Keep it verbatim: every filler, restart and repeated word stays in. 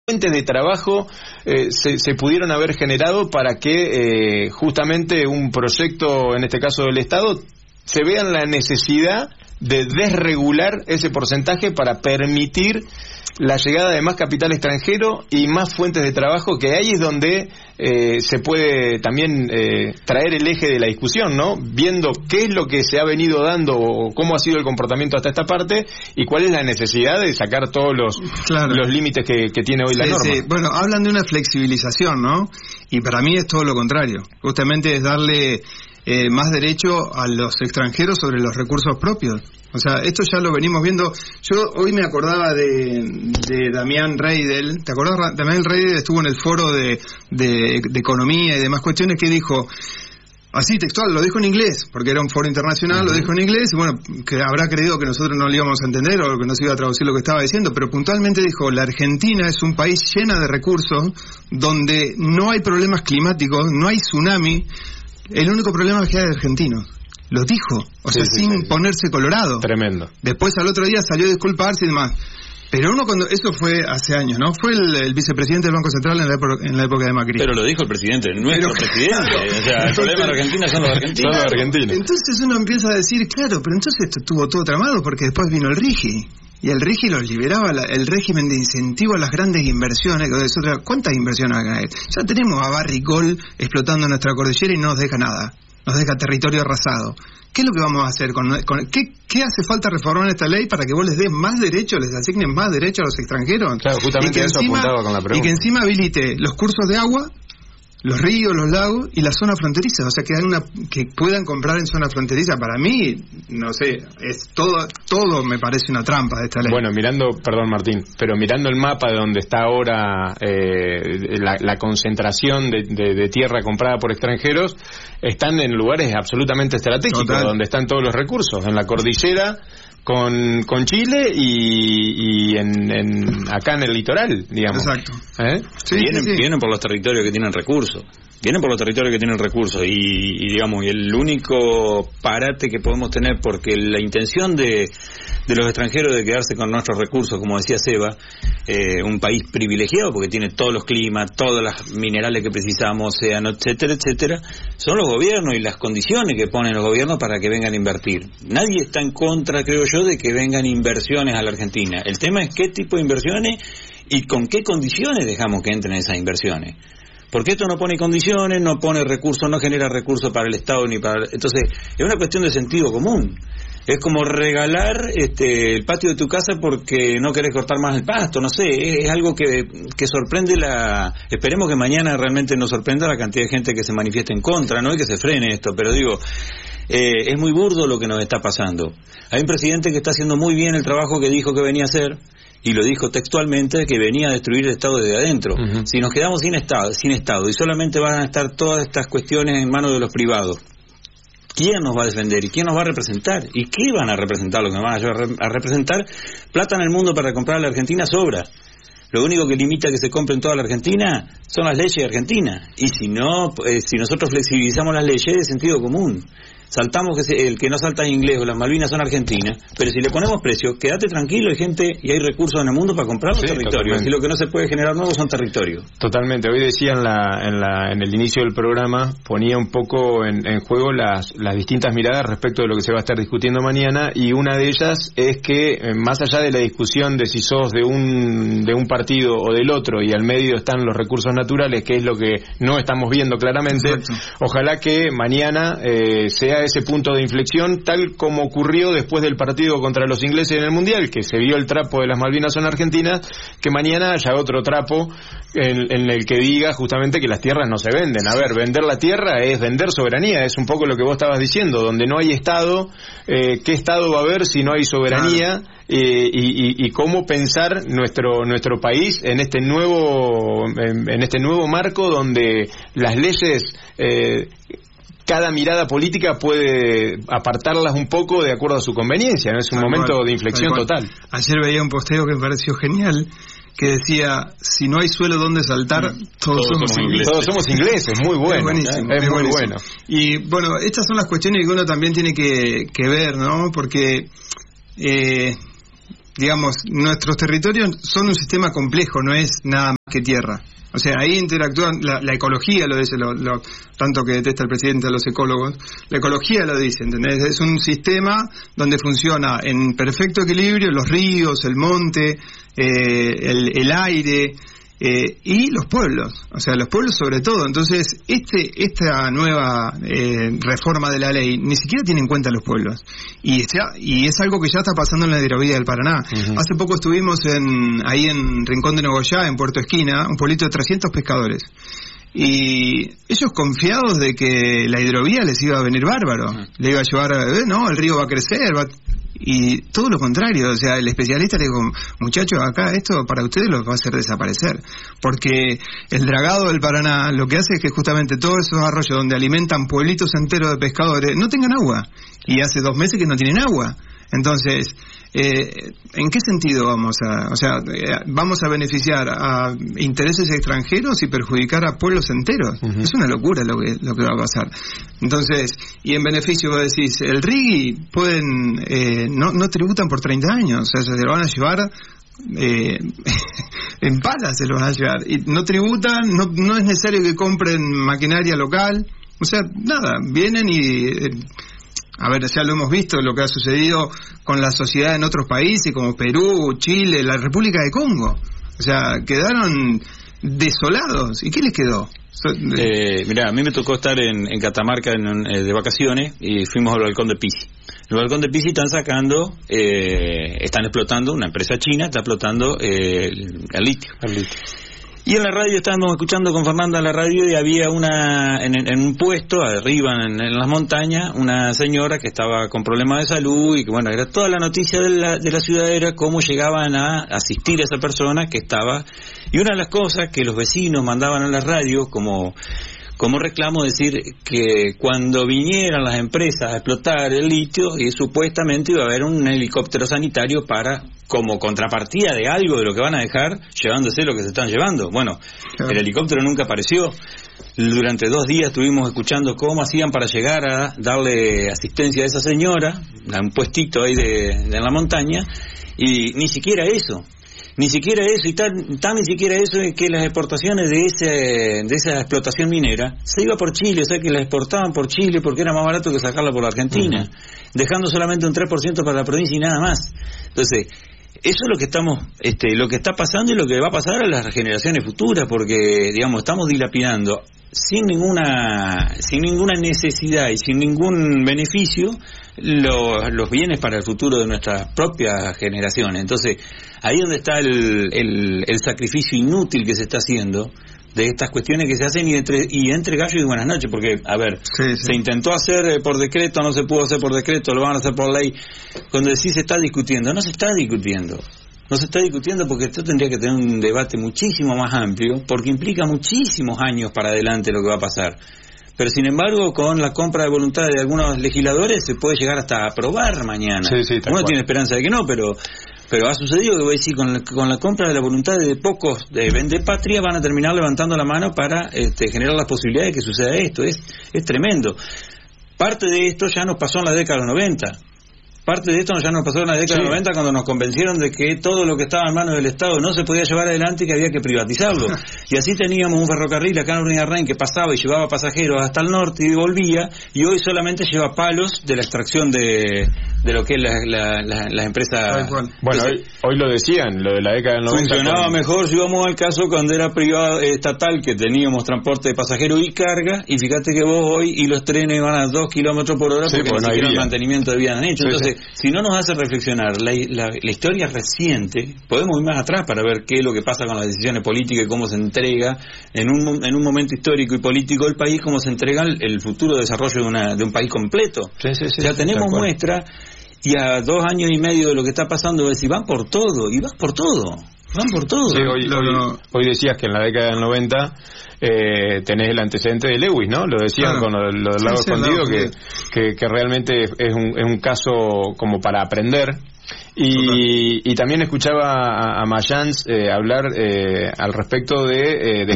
fuentes de trabajo eh, se, se pudieron haber generado para que eh, justamente un proyecto, en este caso del Estado, se vea la necesidad de desregular ese porcentaje para permitir la llegada de más capital extranjero y más fuentes de trabajo, que ahí es donde eh, se puede también eh, traer el eje de la discusión, ¿no? Viendo qué es lo que se ha venido dando o cómo ha sido el comportamiento hasta esta parte y cuál es la necesidad de sacar todos los, claro. los límites que, que tiene hoy sí, la norma. Sí. Bueno, hablan de una flexibilización, ¿no? Y para mí es todo lo contrario. Justamente es darle eh, más derecho a los extranjeros sobre los recursos propios. O sea, esto ya lo venimos viendo. Yo hoy me acordaba de, de Damián Reidel. ¿Te acordás? Damián Reidel estuvo en el foro de, de, de economía y demás cuestiones, que dijo, así textual, lo dijo en inglés, porque era un foro internacional, uh-huh. lo dijo en inglés, y bueno, que habrá creído que nosotros no lo íbamos a entender o que no se iba a traducir lo que estaba diciendo, pero puntualmente dijo, la Argentina es un país lleno de recursos, donde no hay problemas climáticos, no hay tsunami, el único problema es que hay argentinos. Lo dijo, o sí, sea, sí, sin sí, ponerse colorado. Tremendo. Después al otro día salió a disculparse y demás. Pero uno cuando... Eso fue hace años, ¿no? Fue el, el vicepresidente del Banco Central en la, época, en la época de Macri. Pero lo dijo el presidente, nuestro pero, presidente. Claro. O sea, el problema de Argentina son los argentinos. Son los argentinos. Entonces uno empieza a decir, claro, pero entonces esto estuvo todo tramado porque después vino el RIGI. Y el RIGI los liberaba, la, el régimen de incentivo a las grandes inversiones. ¿Cuántas inversiones acá hay? Ya tenemos a Barricol explotando nuestra cordillera y no nos deja nada. Nos deja territorio arrasado. ¿Qué es lo que vamos a hacer? con, con ¿qué, ¿Qué hace falta reformar en esta ley para que vos les des más derechos, les asignen más derechos a los extranjeros? Claro, justamente eso encima, apuntaba con la pregunta. Y que encima habilite los cursos de agua, los ríos, los lagos y la zona fronteriza, o sea, que hay una que puedan comprar en zona fronteriza. Para mí, no sé, es todo todo me parece una trampa de esta ley. Bueno, mirando, perdón Martín, pero mirando el mapa de donde está ahora eh, la, la concentración de, de, de tierra comprada por extranjeros, están en lugares absolutamente estratégicos, total, donde están todos los recursos, en la cordillera con con Chile y, y en, en acá en el litoral, digamos. Exacto. ¿Eh? Sí, vienen, sí, sí. vienen por los territorios que tienen recursos. Vienen por los territorios que tienen recursos y, y digamos, y el único parate que podemos tener, porque la intención de, de los extranjeros de quedarse con nuestros recursos, como decía Seba, eh, un país privilegiado porque tiene todos los climas, todos los minerales que precisamos, océano, etcétera, etcétera, son los gobiernos y las condiciones que ponen los gobiernos para que vengan a invertir. Nadie está en contra, creo yo, de que vengan inversiones a la Argentina. El tema es qué tipo de inversiones y con qué condiciones dejamos que entren esas inversiones. Porque esto no pone condiciones, no pone recursos, no genera recursos para el Estado ni para... Entonces, es una cuestión de sentido común. Es como regalar este, el patio de tu casa porque no querés cortar más el pasto, no sé, es, es algo que, que sorprende la... Esperemos que mañana realmente nos sorprenda la cantidad de gente que se manifieste en contra, no y que se frene esto, pero digo, eh, es muy burdo lo que nos está pasando. Hay un presidente que está haciendo muy bien el trabajo que dijo que venía a hacer, y lo dijo textualmente, que venía a destruir el Estado desde adentro. Uh-huh. Si nos quedamos sin Estado, sin Estado y solamente van a estar todas estas cuestiones en manos de los privados, ¿quién nos va a defender y quién nos va a representar? ¿Y qué van a representar? Lo que van a representar, plata en el mundo para comprar a la Argentina sobra. Lo único que limita que se compre en toda la Argentina son las leyes de Argentina. Y si no, eh, si nosotros flexibilizamos las leyes, es de sentido común. Saltamos que se, el que no salta en inglés o las Malvinas son argentinas, pero si le ponemos precio, quédate tranquilo, hay gente y hay recursos en el mundo para comprar los sí, territorios, y lo que no se puede generar nuevo son territorios. Totalmente. Hoy decía en la en la en el inicio del programa, ponía un poco en, en juego las las distintas miradas respecto de lo que se va a estar discutiendo mañana, y una de ellas es que eh, más allá de la discusión de si sos de un de un partido o del otro y al medio están los recursos naturales, que es lo que no estamos viendo claramente. Exacto. Ojalá que mañana eh, sea ese punto de inflexión, tal como ocurrió después del partido contra los ingleses en el Mundial, que se vio el trapo de las Malvinas son argentinas, que mañana haya otro trapo en, en el que diga justamente que las tierras no se venden. A ver, vender la tierra es vender soberanía, es un poco lo que vos estabas diciendo, donde no hay Estado, eh, ¿qué Estado va a haber si no hay soberanía? Claro. Eh, y, y, y cómo pensar nuestro nuestro país en este nuevo en, en este nuevo marco donde las leyes eh, cada mirada política puede apartarlas un poco de acuerdo a su conveniencia, ¿no? Es un tal momento cual, de inflexión total. Ayer veía un posteo que me pareció genial, que decía, si no hay suelo donde saltar, todos, todos somos, somos ingleses. Todos somos ingleses, muy bueno. Es buenísimo. Es, es muy buenísimo. Bueno. Y bueno, estas son las cuestiones que uno también tiene que, que ver, ¿no? Porque... Eh, digamos, nuestros territorios son un sistema complejo, no es nada más que tierra. O sea, ahí interactúan, la, la ecología lo dice, lo, lo, tanto que detesta el presidente a los ecólogos, la ecología lo dice, ¿entendés? Es un sistema donde funciona en perfecto equilibrio los ríos, el monte, eh, el, el aire, eh, y los pueblos, o sea, los pueblos sobre todo. Entonces, este esta nueva eh, reforma de la ley ni siquiera tiene en cuenta los pueblos. Y, está, y es algo que ya está pasando en la hidrovía del Paraná. Uh-huh. Hace poco estuvimos en ahí en Rincón de Nogoyá, en Puerto Esquina, un pueblito de trescientos pescadores. Y ellos confiados de que la hidrovía les iba a venir bárbaro. Uh-huh. Le iba a llevar, eh, no, el río va a crecer, va... Y todo lo contrario, o sea, el especialista le dijo, muchachos, acá esto para ustedes los va a hacer desaparecer, porque el dragado del Paraná lo que hace es que justamente todos esos arroyos donde alimentan pueblitos enteros de pescadores no tengan agua, y hace dos meses que no tienen agua. Entonces, eh, ¿en qué sentido vamos a, o sea, eh, vamos a beneficiar a intereses extranjeros y perjudicar a pueblos enteros? Uh-huh. Es una locura lo que lo que va a pasar. Entonces, y en beneficio vos decís, el R I G I pueden, eh, no, no tributan por treinta años, o sea, se lo van a llevar eh, en palas, se lo van a llevar, y no tributan, no, no es necesario que compren maquinaria local, o sea, nada, vienen y... Eh, A ver, ya lo hemos visto, lo que ha sucedido con la sociedad en otros países, como Perú, Chile, la República de Congo. O sea, quedaron desolados. ¿Y qué les quedó? Eh, mirá, a mí me tocó estar en, en Catamarca en, eh, de vacaciones y fuimos al balcón de Pisi. En el balcón de Pisi están sacando, eh, están explotando, una empresa china está explotando eh, el, el litio. El litio. Y en la radio estábamos escuchando con Fernanda en la radio y había una, en, en un puesto, arriba en, en las montañas, una señora que estaba con problemas de salud y que bueno, era toda la noticia de la, de la ciudad era cómo llegaban a asistir a esa persona que estaba. Y una de las cosas que los vecinos mandaban a la radio como... como reclamo decir que cuando vinieran las empresas a explotar el litio, y supuestamente iba a haber un helicóptero sanitario para, como contrapartida de algo de lo que van a dejar, llevándose lo que se están llevando. Bueno, claro. El helicóptero nunca apareció. Durante dos días estuvimos escuchando cómo hacían para llegar a darle asistencia a esa señora, a un puestito ahí de, de la montaña, y ni siquiera eso. Ni siquiera eso, y tan, tan ni siquiera eso es que las exportaciones de ese de esa explotación minera se iba por Chile, o sea que las exportaban por Chile porque era más barato que sacarla por la Argentina, uh-huh. dejando solamente un tres por ciento para la provincia y nada más. Entonces, eso es lo que estamos, este, lo que está pasando y lo que va a pasar a las generaciones futuras, porque, digamos, estamos dilapidando sin ninguna, sin ninguna necesidad y sin ningún beneficio los, los bienes para el futuro de nuestras propias generaciones. Entonces, ahí es donde está el, el, el sacrificio inútil que se está haciendo de estas cuestiones que se hacen y entre y entre gallo y buenas noches, porque, a ver, sí, sí. se intentó hacer eh, por decreto, no se pudo hacer por decreto, lo van a hacer por ley. Cuando decís se está discutiendo, no se está discutiendo. No se está discutiendo porque esto tendría que tener un debate muchísimo más amplio, porque implica muchísimos años para adelante lo que va a pasar. Pero sin embargo, con la compra de voluntad de algunos legisladores se puede llegar hasta aprobar mañana. Sí, sí, Uno cual. tiene esperanza de que no, pero pero ha sucedido que voy a decir, con la, con la compra de la voluntad de pocos de vendepatria van a terminar levantando la mano para este, generar las posibilidades de que suceda esto. Es, es tremendo. Parte de esto ya nos pasó en la década de los noventa. Parte de esto ya nos pasó en la década de los noventa cuando nos convencieron de que todo lo que estaba en manos del Estado no se podía llevar adelante y que había que privatizarlo. Y así teníamos un ferrocarril acá en Avenida Rhein que pasaba y llevaba pasajeros hasta el norte y volvía, y hoy solamente lleva palos de la extracción de, de lo que es la, la, la, las empresas. Bueno, Entonces, hoy, hoy lo decían, lo de la década del noventa. Funcionaba con... mejor si vamos al caso cuando era privado, eh, estatal, que teníamos transporte de pasajeros y carga, y fíjate que vos hoy y los trenes van a dos kilómetros por hora sí, porque ni siquiera el mantenimiento de vida han hecho. Sí, Entonces, sí. si no nos hace reflexionar la, la, la historia reciente, podemos ir más atrás para ver qué es lo que pasa con las decisiones políticas y cómo se entrega en un en un momento histórico y político del país, cómo se entrega el, el futuro desarrollo de una de un país completo. Sí, sí, sí, o sea, sí, tenemos muestra, y a dos años y medio de lo que está pasando es, y van por todo, y van por todo, van por todo. Sí, hoy, hoy, hoy decías que en la década del noventa eh, tenés el antecedente de Lewis, ¿no? Lo decían claro. con lo, lo del lago sí, escondido, sí, que, que, que realmente es un, es un caso como para aprender. Y, y también escuchaba a, a Mayans eh, hablar eh, al respecto de, eh, de